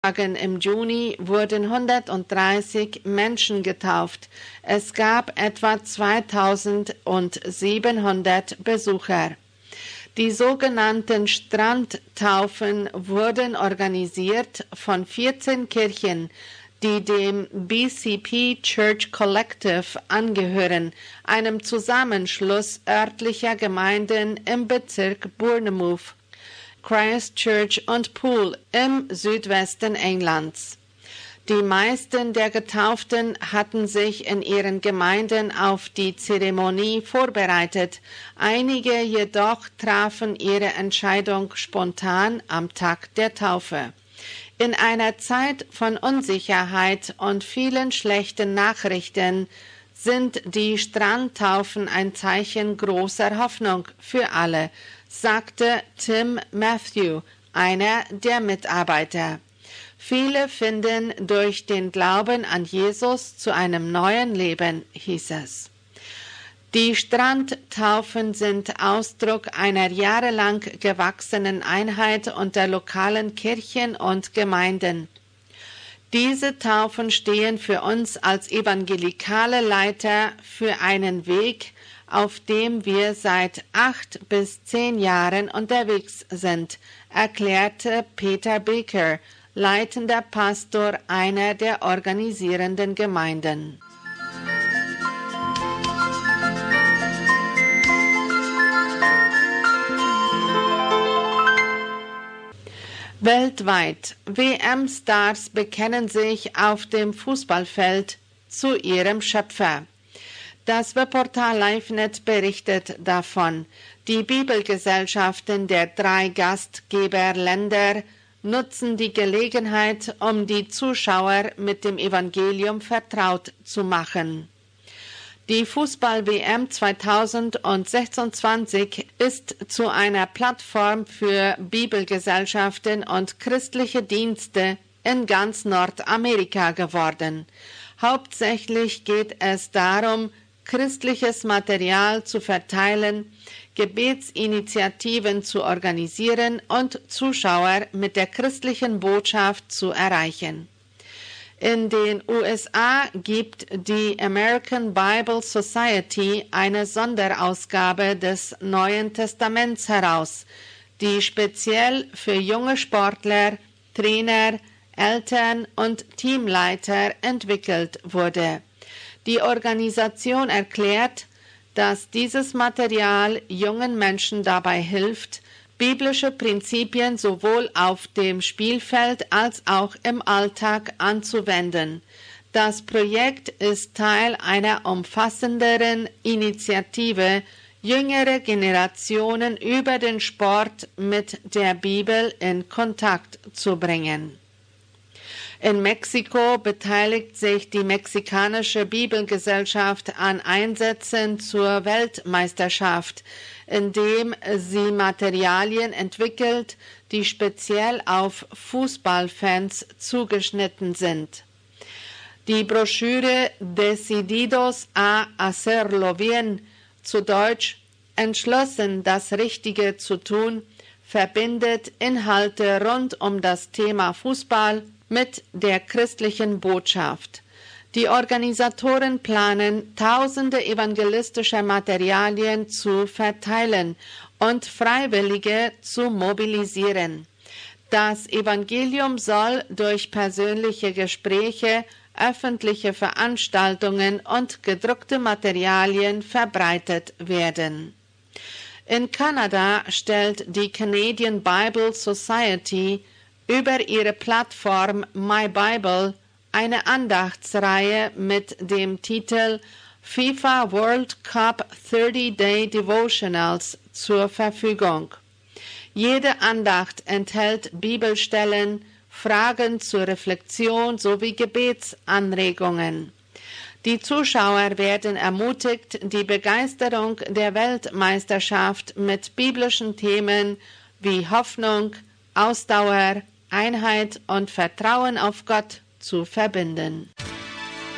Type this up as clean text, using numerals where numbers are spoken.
Tagen im Juni wurden 130 Menschen getauft. Es gab etwa 2700 Besucher. Die sogenannten Strandtaufen wurden organisiert von 14 Kirchen, die dem BCP Church Collective angehören, einem Zusammenschluss örtlicher Gemeinden im Bezirk Bournemouth, Christchurch und Poole im Südwesten Englands. Die meisten der Getauften hatten sich in ihren Gemeinden auf die Zeremonie vorbereitet, einige jedoch trafen ihre Entscheidung spontan am Tag der Taufe. In einer Zeit von Unsicherheit und vielen schlechten Nachrichten sind die Strandtaufen ein Zeichen großer Hoffnung für alle, sagte Tim Matthew, einer der Mitarbeiter. Viele finden durch den Glauben an Jesus zu einem neuen Leben, hieß es. Die Strandtaufen sind Ausdruck einer jahrelang gewachsenen Einheit unter lokalen Kirchen und Gemeinden. Diese Taufen stehen für uns als evangelikale Leiter für einen Weg, auf dem wir seit 8 bis 10 Jahren unterwegs sind, erklärte Peter Baker, leitender Pastor einer der organisierenden Gemeinden. Weltweit. WM-Stars bekennen sich auf dem Fußballfeld zu ihrem Schöpfer. Das Webportal LiveNet berichtet davon. Die Bibelgesellschaften der 3 Gastgeberländer nutzen die Gelegenheit, um die Zuschauer mit dem Evangelium vertraut zu machen. Die Fußball-WM 2026 ist zu einer Plattform für Bibelgesellschaften und christliche Dienste in ganz Nordamerika geworden. Hauptsächlich geht es darum, christliches Material zu verteilen, Gebetsinitiativen zu organisieren und Zuschauer mit der christlichen Botschaft zu erreichen. In den USA gibt die American Bible Society eine Sonderausgabe des Neuen Testaments heraus, die speziell für junge Sportler, Trainer, Eltern und Teamleiter entwickelt wurde. Die Organisation erklärt, dass dieses Material jungen Menschen dabei hilft, biblische Prinzipien sowohl auf dem Spielfeld als auch im Alltag anzuwenden. Das Projekt ist Teil einer umfassenderen Initiative, jüngere Generationen über den Sport mit der Bibel in Kontakt zu bringen. In Mexiko beteiligt sich die Mexikanische Bibelgesellschaft an Einsätzen zur Weltmeisterschaft, indem sie Materialien entwickelt, die speziell auf Fußballfans zugeschnitten sind. Die Broschüre Decididos a hacerlo bien, zu Deutsch Entschlossen, das Richtige zu tun, verbindet Inhalte rund um das Thema Fußball mit der christlichen Botschaft. Die Organisatoren planen, tausende evangelistische Materialien zu verteilen und Freiwillige zu mobilisieren. Das Evangelium soll durch persönliche Gespräche, öffentliche Veranstaltungen und gedruckte Materialien verbreitet werden. In Kanada stellt die Canadian Bible Society über ihre Plattform My Bible eine Andachtsreihe mit dem Titel FIFA World Cup 30-Day Devotionals zur Verfügung. Jede Andacht enthält Bibelstellen, Fragen zur Reflexion sowie Gebetsanregungen. Die Zuschauer werden ermutigt, die Begeisterung der Weltmeisterschaft mit biblischen Themen wie Hoffnung, Ausdauer, Einheit und Vertrauen auf Gott zu verbinden.